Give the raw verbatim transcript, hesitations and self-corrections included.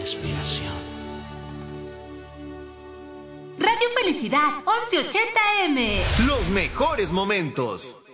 respiración. Radio Felicidad, once ochenta eme. Los mejores momentos.